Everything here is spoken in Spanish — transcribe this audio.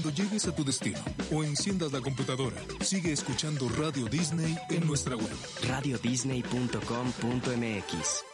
Cuando llegues a tu destino o enciendas la computadora, sigue escuchando Radio Disney en nuestra web. radiodisney.com.mx